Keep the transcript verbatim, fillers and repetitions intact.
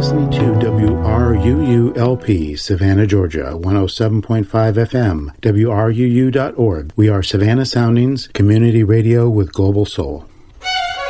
listening to W R U U L P, Savannah, Georgia, one oh seven point five F M, W R U U dot org. We are Savannah Soundings, community radio with global soul.